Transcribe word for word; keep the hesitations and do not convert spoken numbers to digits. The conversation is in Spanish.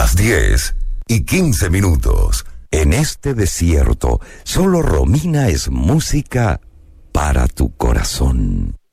Las diez y quince minutos. En este desierto, solo Romina es música para tu corazón.